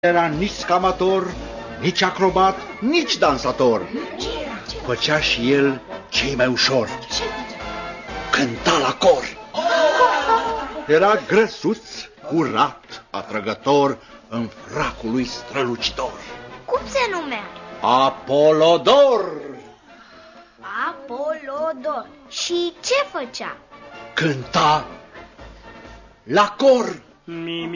era nici scamator, nici acrobat, nici dansator. Făcea și el cei mai ușor. Cânta la cor. Era grăsuț, curat, atrăgător, în fracul lui strălucitor. Cum se numea? Apolodor. Apolodor. Și ce făcea? Cânta la cor.